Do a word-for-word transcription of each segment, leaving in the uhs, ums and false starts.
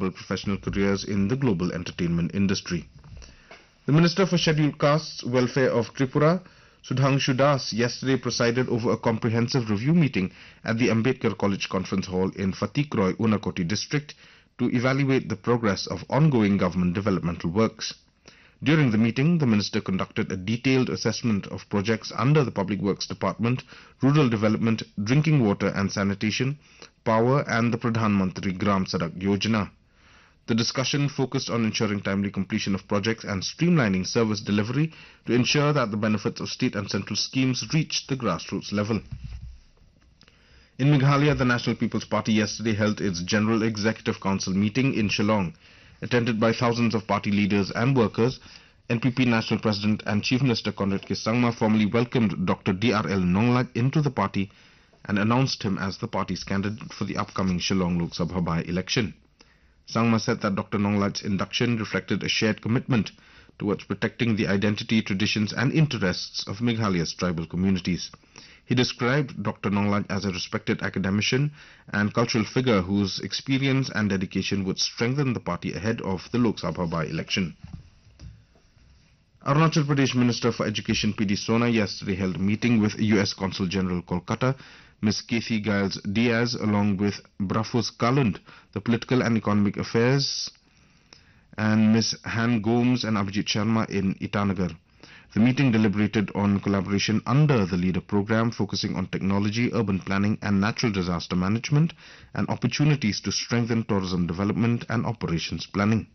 several professional careers in the global entertainment industry. The Minister for Scheduled Castes Welfare of Tripura, Sudhanshu Das, yesterday presided over a comprehensive review meeting at the Ambedkar College Conference Hall in Fatikroy, Unakoti district to evaluate the progress of ongoing government developmental works. During the meeting, the Minister conducted a detailed assessment of projects under the Public Works Department, Rural Development, Drinking Water and Sanitation, Power and the Pradhan Mantri Gram Sadak Yojana. The discussion focused on ensuring timely completion of projects and streamlining service delivery to ensure that the benefits of state and central schemes reach the grassroots level. In Meghalaya, the National People's Party yesterday held its General Executive Council meeting in Shillong. Attended by thousands of party leaders and workers, N P P National President and Chief Minister Conrad K. Sangma formally welcomed Doctor D R L Nonglaj into the party and announced him as the party's candidate for the upcoming Shillong Lok Sabha by-election. Sangma said that Doctor Nonglaj's induction reflected a shared commitment towards protecting the identity, traditions and interests of Meghalaya's tribal communities. He described Doctor Nonglaj as a respected academician and cultural figure whose experience and dedication would strengthen the party ahead of the Lok Sabha by-election. Arunachal Pradesh Minister for Education P D Sona yesterday held a meeting with U S Consul General Kolkata, Miz Kathy Giles Diaz, along with Brafus Kaland, the Political and Economic Affairs, and Miz Han Gomes and Abhijit Sharma in Itanagar. The meeting deliberated on collaboration under the LEADER program, focusing on technology, urban planning and natural disaster management, and opportunities to strengthen tourism development and operations planning.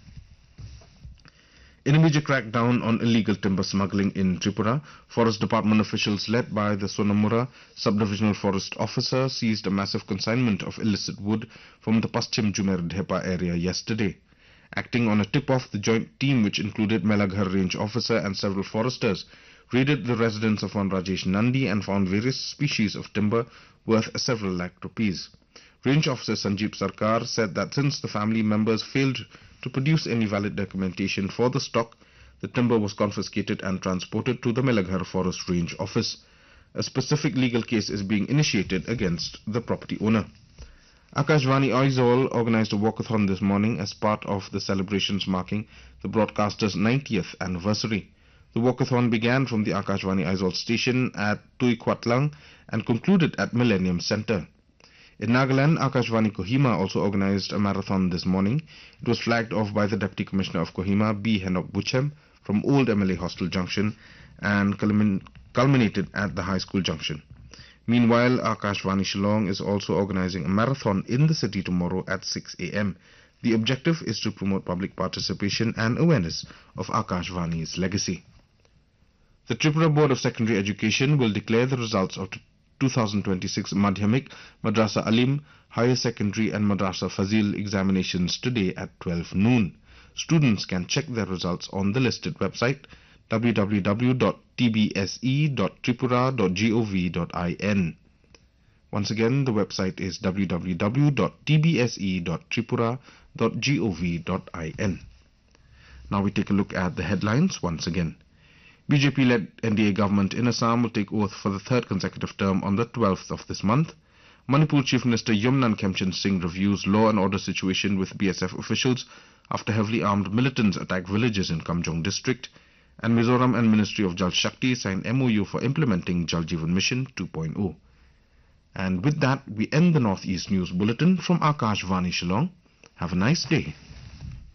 In a major crackdown on illegal timber smuggling in Tripura, Forest Department officials led by the Sonamura Subdivisional Forest Officer seized a massive consignment of illicit wood from the Paschim Jumer Dhepa area yesterday. Acting on a tip-off, the joint team, which included Melaghar Range Officer and several foresters, raided the residence of one Rajesh Nandi and found various species of timber worth several lakh rupees. Range Officer Sanjeev Sarkar said that since the family members failed to produce any valid documentation for the stock, the timber was confiscated and transported to the Melaghar Forest Range Office. A specific legal case is being initiated against the property owner. Akashvani Aizawl organized a walkathon this morning as part of the celebrations marking the broadcaster's ninetieth anniversary. The walkathon began from the Akashvani Aizawl station at Tuikwatlang and concluded at Millennium Center. In Nagaland, Akashvani Kohima also organized a marathon this morning. It was flagged off by the Deputy Commissioner of Kohima, B. Henok Buchem, from Old M L A Hostel Junction and culminated at the High School Junction. Meanwhile, Akashvani Shillong is also organizing a marathon in the city tomorrow at six A M The objective is to promote public participation and awareness of Akashvani's legacy. The Tripura Board of Secondary Education will declare the results of two thousand twenty-six Madhyamik, Madrasa Alim, Higher Secondary and Madrasa Fazil examinations today at twelve noon. Students can check their results on the listed website w w w dot t b s e dot tripura dot gov dot in. Once again, the website is w w w dot t b s e dot tripura dot gov dot in. Now we take a look at the headlines once again. B J P-led N D A government in Assam will take oath for the third consecutive term on the twelfth of this month. Manipur Chief Minister Yumnan Khemchand Singh reviews law and order situation with B S F officials after heavily armed militants attack villages in Kamjong district. And Mizoram and Ministry of Jal Shakti signed M O U for implementing Jal Jeevan Mission two point oh. And with that, we end the Northeast News Bulletin from Akashvani Shillong. Have a nice day.